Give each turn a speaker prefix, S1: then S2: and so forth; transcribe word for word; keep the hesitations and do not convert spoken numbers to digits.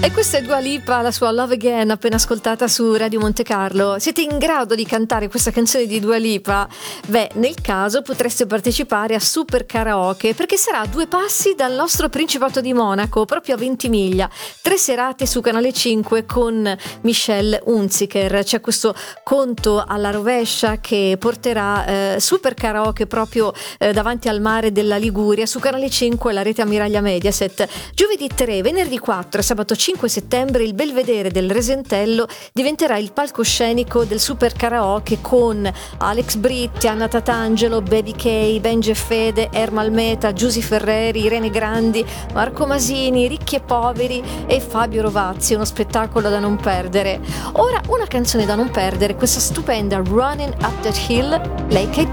S1: E questa è Dua Lipa, la sua Love Again, appena ascoltata su Radio Monte Carlo. Siete in grado di cantare questa canzone di Dua Lipa? Beh, nel caso potreste partecipare a Super Karaoke, perché sarà a due passi dal nostro Principato di Monaco, proprio a Ventimiglia. Tre serate su Canale cinque con Michelle Hunziker. C'è questo conto alla rovescia che porterà eh, Super Karaoke proprio eh, davanti al mare della Liguria su Canale cinque, la rete ammiraglia Mediaset. Giovedì tre, venerdì quattro e sabato cinque settembre il Belvedere del Resentello diventerà il palcoscenico del Super Karaoke con Alex Britti, Anna Tatangelo, Baby K, Benji e Fede, Ermal Meta, Giusy Ferreri, Irene Grandi, Marco Masini, Ricchi e Poveri e Fabio Rovazzi. Uno spettacolo da non perdere. Ora una canzone da non perdere, questa stupenda Running Up That Hill, lei che